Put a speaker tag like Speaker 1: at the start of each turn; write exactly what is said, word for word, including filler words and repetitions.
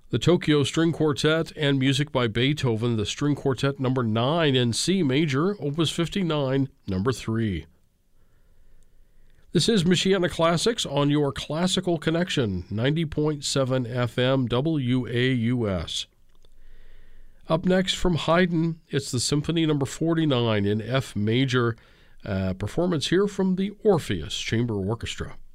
Speaker 1: The Tokyo String Quartet and music by Beethoven, the String Quartet number nine in C major, Opus fifty-nine, number three. This is Michiana Classics on your Classical Connection, ninety point seven F M W A U S. Up next from Haydn, it's the Symphony number forty-nine in F major, uh, performance here from the Orpheus Chamber Orchestra.